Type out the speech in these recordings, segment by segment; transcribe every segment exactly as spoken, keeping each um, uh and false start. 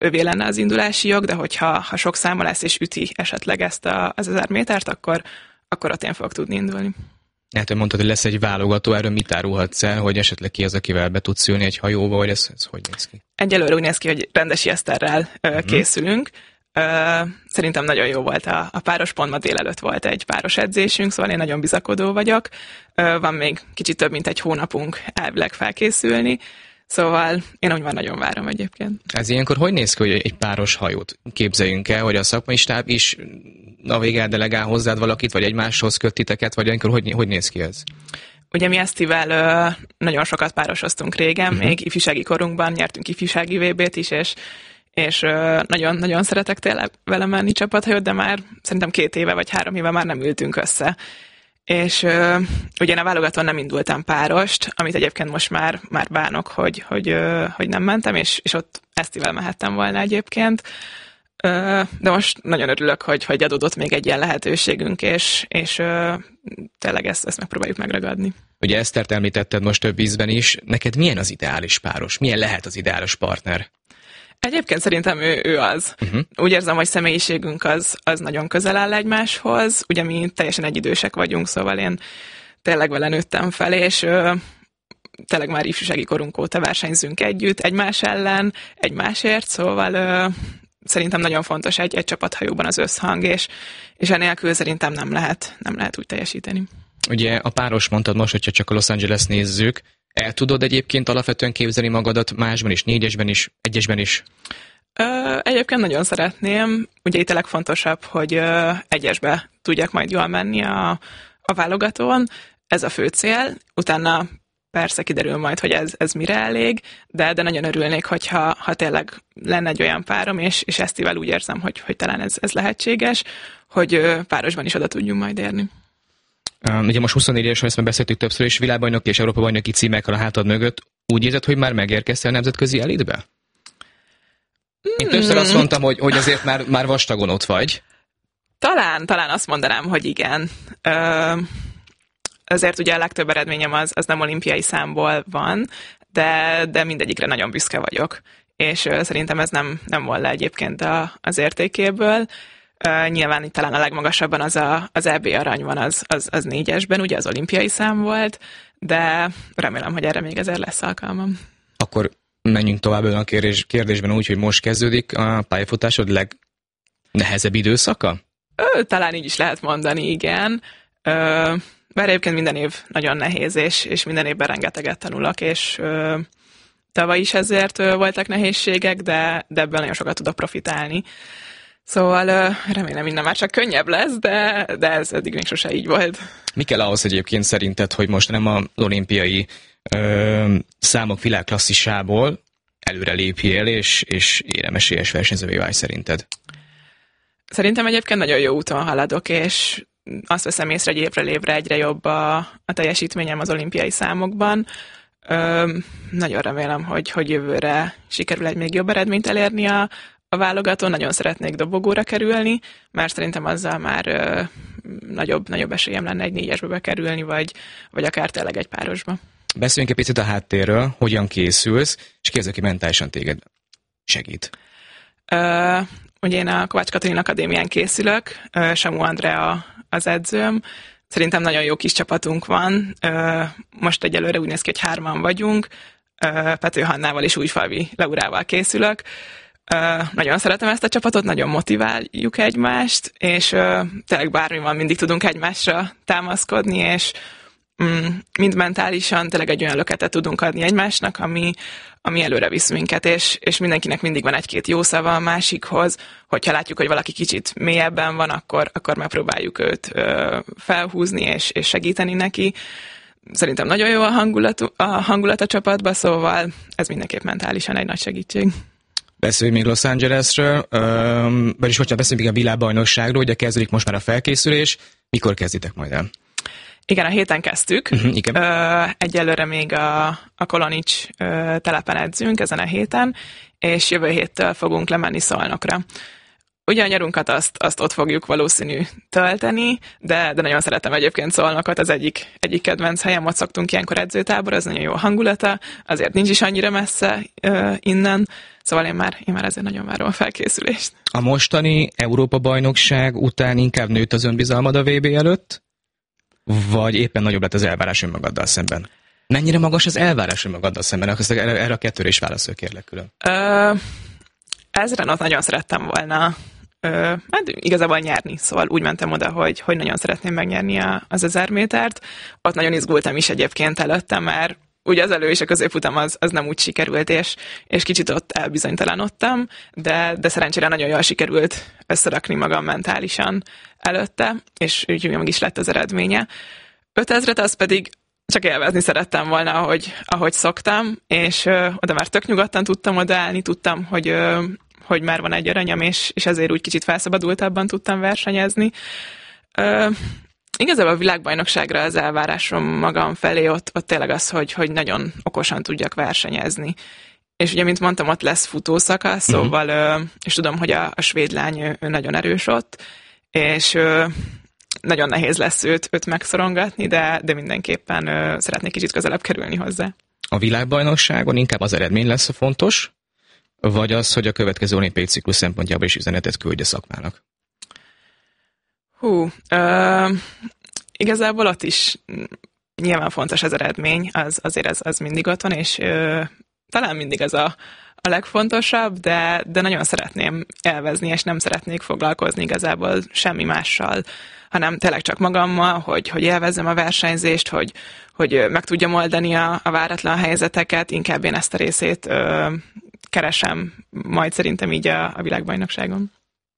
övé lenne az indulási jog, de hogyha ha sok száma lesz és üti esetleg ezt a, az ezer métert, akkor, akkor ott én fogok tudni indulni. Hát, hogy mondtad, hogy lesz egy válogató, erről mit árulhatsz el, hogy esetleg ki az, akivel be tudsz ülni egy hajóba, vagy ez, ez hogy néz ki? Egyelőre úgy néz ki, hogy rendes Eszterrel uh, hmm. készülünk. Uh, szerintem nagyon jó volt a, a páros, pont ma délelőtt volt egy páros edzésünk, szóval én nagyon bizakodó vagyok. Uh, van még kicsit több, mint egy hónapunk elvileg felkészülni, szóval én úgy már nagyon várom egyébként. Ez ilyenkor hogy néz ki, hogy egy páros hajót képzeljünk el, hogy a szakmai stáb is navigál, delegál hozzád valakit, vagy egymáshoz köt titeket, vagy ilyenkor hogy, hogy néz ki ez? Ugye mi Esztivel uh, nagyon sokat párosoztunk régen, uh-huh. még ifjúsági korunkban nyertünk ifjúsági vé bét is, és és nagyon-nagyon szeretek tényleg vele menni csapathajót, de már szerintem két éve vagy három éve már nem ültünk össze. És uh, ugye a válogatón nem indultam párost, amit egyébként most már, már bánok, hogy, hogy, uh, hogy nem mentem, és, és ott Esztivel mehettem volna egyébként. Uh, de most nagyon örülök, hogy, hogy adódott még egy ilyen lehetőségünk, és, és uh, tényleg ezt, ezt megpróbáljuk megragadni. Ugye Esztert említetted most több ízben is. Neked milyen az ideális páros? Milyen lehet az ideális partner? Egyébként szerintem ő, ő az. Uh-huh. Úgy érzem, hogy személyiségünk az, az nagyon közel áll egymáshoz. Ugye mi teljesen egyidősek vagyunk, szóval én tényleg vele nőttem fel, és ö, tényleg már ifjúsági korunk óta versenyzünk együtt, egymás ellen, egymásért, szóval ö, szerintem nagyon fontos egy, egy csapathajóban az összhang, és, és enélkül szerintem nem lehet, nem lehet úgy teljesíteni. Ugye a páros mondtad most, hogyha csak a Los Angeles nézzük, el tudod egyébként alapvetően képzelni magadat másban is, négyesben is, egyesben is? Ö, egyébként nagyon szeretném. Ugye itt a legfontosabb, hogy ö, egyesbe tudjak majd jól menni a, a válogatón. Ez a fő cél. Utána persze kiderül majd, hogy ez, ez mire elég, de, de nagyon örülnék, hogyha ha tényleg lenne egy olyan párom, és, és Esztivel úgy érzem, hogy, hogy talán ez, ez lehetséges, hogy ö, párosban is oda tudjunk majd érni. Um, ugye most huszonnégy évesen ezt már beszéltük többször is, világbajnoki és Európa bajnoki címekkel a hátad mögött. Úgy érzed, hogy már megérkeztél a nemzetközi elitbe? Én többször azt mondtam, hogy, hogy azért már, már vastagon ott vagy. Talán, talán azt mondanám, hogy igen. Ö, azért ugye a legtöbb eredményem az, az nem olimpiai számból van, de, de mindegyikre nagyon büszke vagyok. És ö, szerintem ez nem, nem vol le egyébként a, az értékéből. Uh, nyilván itt talán a legmagasabban az a, az é bé arany van, az, az, az négyesben, ugye az olimpiai szám volt, de remélem, hogy erre még ezért lesz alkalmam. Akkor menjünk tovább a kérdés, kérdésben úgy, hogy most kezdődik a pályafutásod legnehezebb időszaka? Ö, talán így is lehet mondani, igen. Ö, bár egyébként minden év nagyon nehéz, és, és minden évben rengeteget tanulok, és ö, tavaly is ezért ö, voltak nehézségek, de, de ebből nagyon sokat tudok profitálni. Szóval remélem minden már csak könnyebb lesz, de, de ez eddig még sose így volt. Mi kell ahhoz egyébként szerinted, hogy most nem az olimpiai ö, számok világklasszisából előre lépjél, és, és éremesélyes versenyzővé válj szerinted? Szerintem egyébként nagyon jó úton haladok, és azt veszem észre, hogy évről évre egyre jobb a, a teljesítményem az olimpiai számokban. Ö, nagyon remélem, hogy, hogy jövőre sikerül egy még jobb eredményt elérni a A válogatón. Nagyon szeretnék dobogóra kerülni, mert szerintem azzal már ö, nagyobb, nagyobb esélyem lenne egy négyesbe bekerülni, vagy, vagy akár tényleg egy párosba. Beszéljünk egy picit a háttérről, hogyan készülsz, és ki az, aki mentálisan téged segít? Ö, ugye én a Kovács Katalin Akadémián készülök, ö, Samu Andrea az edzőm. Szerintem nagyon jó kis csapatunk van. Ö, most egyelőre úgy néz ki, hogy hárman vagyunk. Ö, Pető Hannával és Újfalvi Laurával készülök. Uh, nagyon szeretem ezt a csapatot, nagyon motiváljuk egymást, és uh, tényleg bármi van, mindig tudunk egymásra támaszkodni, és um, mind mentálisan tényleg egy olyan löketet tudunk adni egymásnak, ami, ami előre visz minket, és, és mindenkinek mindig van egy-két jó szava a másikhoz, hogyha látjuk, hogy valaki kicsit mélyebben van, akkor, akkor megpróbáljuk őt uh, felhúzni, és, és segíteni neki. Szerintem nagyon jó a hangulat, a hangulat a csapatban, szóval ez mindenképp mentálisan egy nagy segítség. Beszéljünk még Los Angelesről, um, vagyis hogyha beszéljünk még a világbajnokságról, ugye kezdődik most már a felkészülés, mikor kezditek majd el? Igen, a héten kezdtük. Uh-huh, igen. Ö, egyelőre még a, a Kolonics ö, telepen edzünk ezen a héten, és jövő héttől fogunk lemenni Szolnokra. ugye a nyarunkat azt, azt ott fogjuk valószínű tölteni, de, de nagyon szeretem egyébként Szolnokot, az egyik, egyik kedvenc helyem, ott szoktunk ilyenkor edzőtábor, az nagyon jó hangulata, azért nincs is annyira messze uh, innen, szóval én már, én már ezért nagyon várom a felkészülést. A mostani Európa-bajnokság után inkább nőtt az önbizalmad a vé bé előtt, vagy éppen nagyobb lett az elvárás önmagaddal szemben? Mennyire magas az elvárás önmagaddal szemben? Erre a kettőre is válaszol, kérlek külön. Uh, ezren ott nagyon szerettem volna uh, hát igazából nyerni, szóval úgy mentem oda, hogy, hogy nagyon szeretném megnyerni a, az ezer métert. Ott nagyon izgultam is egyébként előtte, mert ugye az elő és a középutam az, az nem úgy sikerült, és, és kicsit ott elbizonytalanodtam, de, de szerencsére nagyon jól sikerült összerakni magam mentálisan előtte, és úgy meg is lett az eredménye. ötezret az pedig csak élvezni szerettem volna, ahogy, ahogy szoktam, és ö, oda már tök nyugodtan tudtam odaállni, tudtam, hogy, ö, hogy már van egy aranyam, és, és ezért úgy kicsit felszabadultabban tudtam versenyezni. Ö, Igazából a világbajnokságra az elvárásom magam felé ott, ott tényleg az, hogy, hogy nagyon okosan tudjak versenyezni. És ugye, mint mondtam, ott lesz futószakasz, szóval, uh-huh. és tudom, hogy a, a svéd lány ő, ő nagyon erős ott, és nagyon nehéz lesz őt, őt megszorongatni, de, de mindenképpen szeretnék kicsit közelebb kerülni hozzá. A világbajnokságon inkább az eredmény lesz a fontos, vagy az, hogy a következő olimpiai ciklus szempontjából is üzenetet küldje szakmának? Hú, ö, igazából ott is nyilván fontos az eredmény, az, azért az, az mindig ott van, és ö, talán mindig az a, a legfontosabb, de, de nagyon szeretném élvezni, és nem szeretnék foglalkozni igazából semmi mással, hanem tényleg csak magammal, hogy, hogy élvezzem a versenyzést, hogy, hogy meg tudjam oldani a, a váratlan helyzeteket, inkább én ezt a részét ö, keresem majd szerintem így a, a világbajnokságon.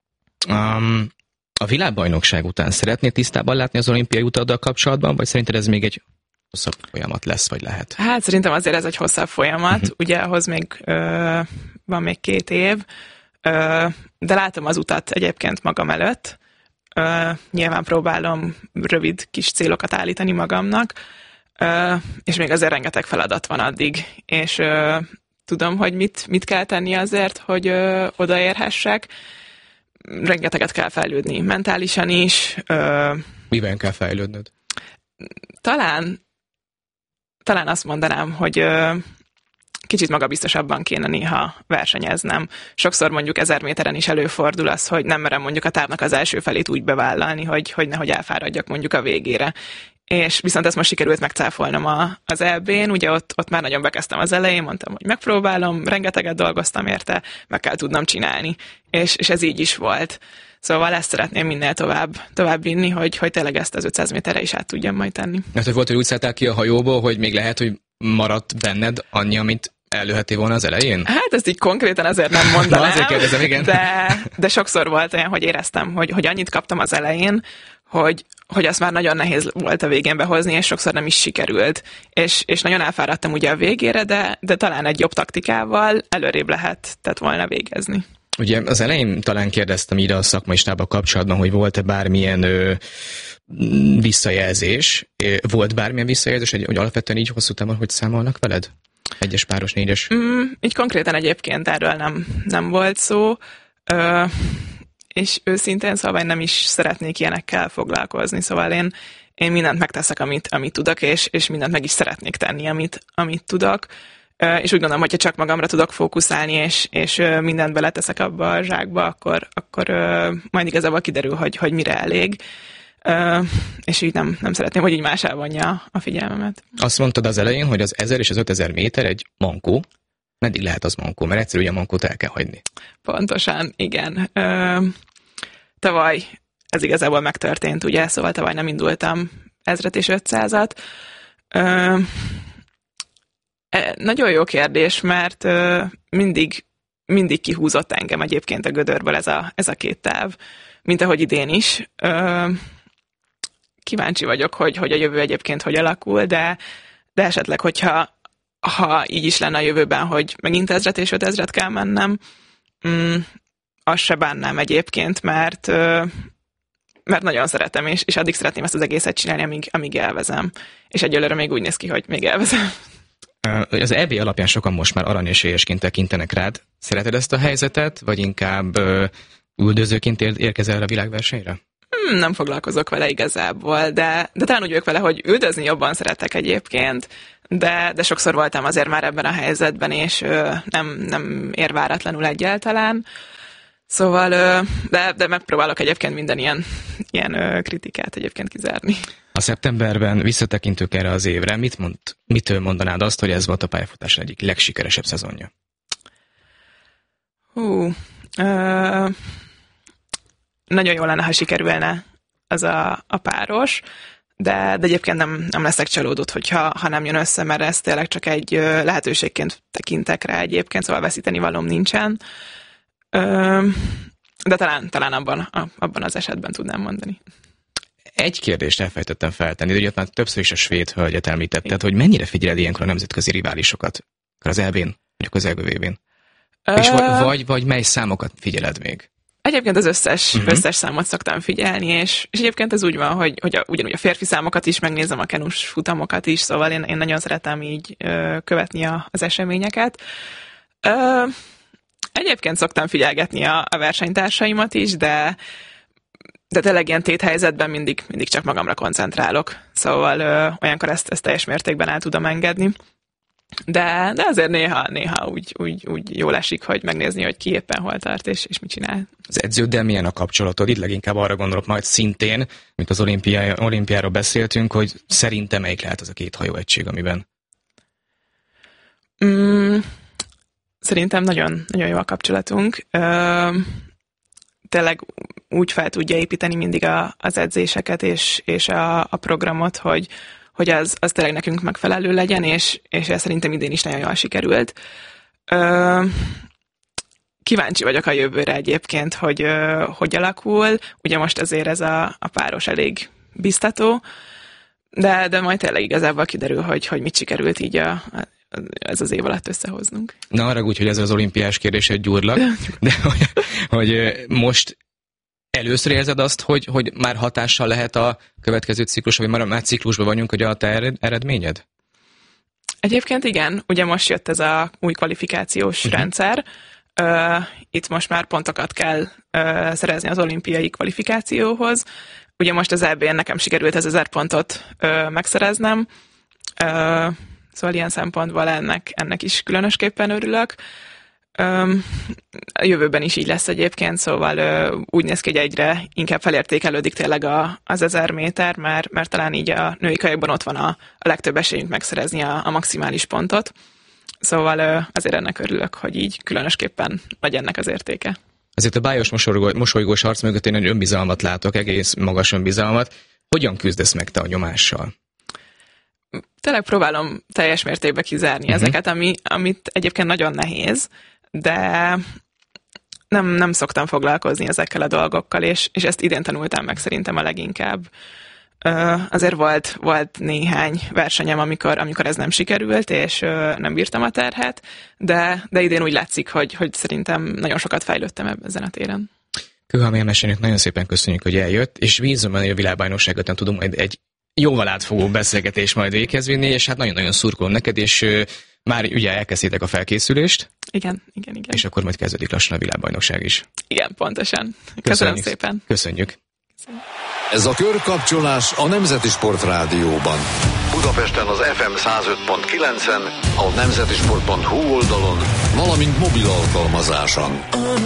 Um... A világbajnokság után szeretnél tisztában látni az olimpiai utaddal kapcsolatban, vagy szerinted ez még egy hosszabb folyamat lesz, vagy lehet? Hát szerintem azért ez egy hosszabb folyamat, uh-huh. ugye ahhoz még ö, van még két év, ö, de látom az utat egyébként magam előtt. Ö, nyilván próbálom rövid kis célokat állítani magamnak, ö, és még azért rengeteg feladat van addig, és ö, tudom, hogy mit, mit kell tenni azért, hogy ö, odaérhessek. Rengeteget kell fejlődni, mentálisan is. Ö, Miben kell fejlődnöd? Talán, talán azt mondanám, hogy ö, kicsit magabiztosabban kéne néha versenyeznem. Sokszor mondjuk ezer méteren is előfordul az, hogy nem merem mondjuk a távnak az első felét úgy bevállalni, hogy, hogy nehogy elfáradjak mondjuk a végére. És viszont ezt most sikerült megcáfolnom a, az é bén, ugye ott, ott már nagyon bekezdtem az elején, mondtam, hogy megpróbálom, rengeteget dolgoztam érte, meg kell tudnom csinálni. És, és ez így is volt. Szóval ezt szeretném minél tovább, tovább vinni, hogy, hogy tényleg ezt az ötszáz méterre is át tudjam majd tenni. Mert hogy volt, hogy úgy szálltál ki a hajóból, hogy még lehet, hogy maradt benned annyi, amit előhettél volna az elején? Hát ezt így konkrétan azért nem mondanám. Na, azért kérdezem, igen. De, de sokszor volt olyan, hogy éreztem, hogy, hogy annyit kaptam az elején, hogy, hogy azt már nagyon nehéz volt a végén behozni, és sokszor nem is sikerült. És, és nagyon elfáradtam ugye a végére, de, de talán egy jobb taktikával előrébb lehetett volna végezni. Ugye az elején talán kérdeztem ide a szakmai stábbal kapcsolatban, hogy volt-e bármilyen ö, visszajelzés, volt bármilyen visszajelzés, hogy, hogy alapvetően így hosszú távon hogy számolnak veled? Egyes, páros, négyes? Mm, így konkrétan egyébként erről nem, nem volt szó, ö, és őszintén szóval nem is szeretnék ilyenekkel foglalkozni, szóval én, én mindent megteszek, amit, amit tudok, és, és mindent meg is szeretnék tenni, amit, amit tudok, ö, és úgy gondolom, hogyha csak magamra tudok fókuszálni, és, és mindent beleteszek abba a zsákba, akkor, akkor ö, majd igazából kiderül, hogy, hogy mire elég. Uh, és így nem, nem szeretném, hogy így más elvonja a figyelmemet. Azt mondtad az elején, hogy az ezer és az ötezer méter egy mankó. Meddig lehet az mankó? Mert egyszerűen a mankót el kell hagyni. Pontosan, igen. Uh, tavaly ez igazából megtörtént, ugye? Szóval tavaly nem indultam ezret és ötszázat. Uh, nagyon jó kérdés, mert uh, mindig, mindig kihúzott engem egyébként a gödörből ez a, ez a két táv, mint ahogy idén is. Uh, Kíváncsi vagyok, hogy, hogy a jövő egyébként hogy alakul, de, de esetleg, hogyha ha így is lenne a jövőben, hogy megint ezret és ötezret kell mennem, mm, azt se bánnám egyébként, mert, mert nagyon szeretem, és, és addig szeretném ezt az egészet csinálni, amíg, amíg elvezem. És egyelőre még úgy néz ki, hogy még elvezem. Az é bé alapján sokan most már aranyesélyesként tekintenek rád. Szereted ezt a helyzetet, vagy inkább üldözőként ér- érkezel a világversenyre? Hmm, nem foglalkozok vele igazából, de, de talán úgy vagyok vele, hogy üldözni jobban szeretek egyébként, de, de sokszor voltam azért már ebben a helyzetben, és ö, nem, nem ér váratlanul egyáltalán. Szóval, ö, de, de megpróbálok egyébként minden ilyen, ilyen ö, kritikát egyébként kizárni. A szeptemberben visszatekintünk erre az évre. Mit mond, mitől mondanád azt, hogy ez volt a pályafutás egyik legsikeresebb szezonja? Hú, ö, nagyon jó lenne, ha sikerülne az a, a páros, de, de egyébként nem, nem leszek csalódott, hogyha ha nem jön össze, mert ez tényleg csak egy ö, lehetőségként tekintek rá egyébként, szóval veszíteni valóm nincsen. Ö, de talán, talán abban, a, abban az esetben tudnám mondani. Egy kérdést elfelejtettem feltenni, de ugye már többször is a svéd hölgyet említetted, hogy mennyire figyeled ilyenkor a nemzetközi riválisokat? Az é bén, vagy a közelgő vé bén? Ö... És vagy, vagy, vagy mely számokat figyeled még? Egyébként az összes, uh-huh. összes számot szoktam figyelni, és, és egyébként ez úgy van, hogy, hogy a, ugyanúgy a férfi számokat is megnézem, a kenus futamokat is, szóval én, én nagyon szeretem így ö, követni a, az eseményeket. Ö, egyébként szoktam figyelgetni a, a versenytársaimat is, de de tényleg ilyen téthelyzetben mindig, mindig csak magamra koncentrálok. Szóval ö, olyankor ezt, ezt teljes mértékben el tudom engedni. De, de azért néha, néha úgy, úgy, úgy jól esik, hogy megnézni, hogy ki éppen hol tart, és, és mit csinál. Az edződdel milyen a kapcsolatod? Itt leginkább arra gondolok majd szintén, mint az olimpiá, olimpiáról beszéltünk, hogy szerintem melyik lehet az a két hajóegység, amiben? Mm, szerintem nagyon, nagyon jó a kapcsolatunk. Ö, tényleg úgy fel tudja építeni mindig a, az edzéseket és, és a, a programot, hogy, hogy az, az tényleg nekünk megfelelő legyen, és, és ez szerintem idén is nagyon jól sikerült. Ö, kíváncsi vagyok a jövőre egyébként, hogy ö, hogy alakul. Ugye most azért ez a, a páros elég biztató, de, de majd tényleg igazából kiderül, hogy, hogy mit sikerült így a, a ez az év alatt összehoznunk. Na, arra úgy, hogy ez az olimpiás kérdésed gyúrlak, de hogy, hogy most először érzed azt, hogy, hogy már hatással lehet a következő ciklus, vagy már, már ciklusban vagyunk, hogy a te eredményed? Egyébként igen, ugye most jött ez a új kvalifikációs uh-huh. rendszer, uh, itt most már pontokat kell uh, szerezni az olimpiai kvalifikációhoz, ugye most az é bén nekem sikerült ez ezer pontot uh, megszereznem, uh, szóval ilyen szempontból ennek, ennek is különösképpen örülök. Öm, a jövőben is így lesz egyébként, szóval ö, úgy néz ki, hogy egyre inkább felértékelődik tényleg a, az ezer méter, mert, mert talán így a női kajakban ott van a, a legtöbb esélyünk megszerezni a, a maximális pontot. Szóval ö, azért ennek örülök, hogy így különösképpen nagy ennek az értéke. Azért a bájos mosolygó, mosolygós arc mögött én egy önbizalmat látok, egész magas önbizalmat. Hogyan küzdesz meg te a nyomással? Tényleg próbálom teljes mértékben kizárni uh-huh. ezeket, ami, amit egyébként nagyon nehéz, de nem, nem szoktam foglalkozni ezekkel a dolgokkal, és, és ezt idén tanultam meg szerintem a leginkább. Uh, azért volt, volt néhány versenyem, amikor, amikor ez nem sikerült, és uh, nem bírtam a terhet, de, de idén úgy látszik, hogy, hogy szerintem nagyon sokat fejlődtem ezen a téren. Kőhalmi Emesének nagyon szépen köszönjük, hogy eljött, és bízom, hogy a világbajnokságot nem tudunk majd egy jóval átfogó beszélgetés majd véghez vinni, és hát nagyon-nagyon szurkolom neked, és uh, már ugye elkezdtétek a felkészülést. Igen, igen, igen. És akkor majd kezdődik lassan a világbajnokság is. Igen, pontosan. Köszönöm Köszönjük. szépen. Köszönjük. Köszönjük. Ez a Körkapcsolás a Nemzeti Sport Rádióban. Budapesten az ef em száz öt pont kilencen, a nemzetisport pont hu oldalon, valamint mobil alkalmazáson.